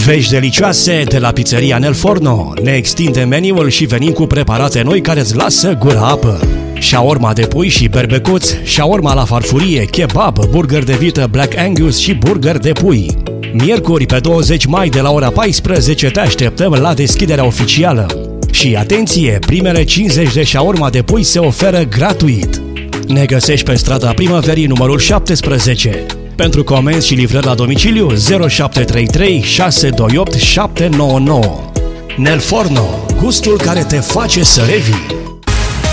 Vești delicioase de la pizzeria Nel Forno. Ne extindem meniul și venim cu preparate noi care îți lasă gura apă. Shaorma de pui și berbecuț, shaorma la farfurie, kebab, burger de vită Black Angus și burger de pui. Miercuri pe 20 mai de la ora 14 te așteptăm la deschiderea oficială. Și atenție, primele 50 de shaorma de pui se oferă gratuit. Ne găsești pe strada Primăverii numărul 17. Pentru comenzi și livrări la domiciliu 0733 628 799. Nel Forno, gustul care te face să revii.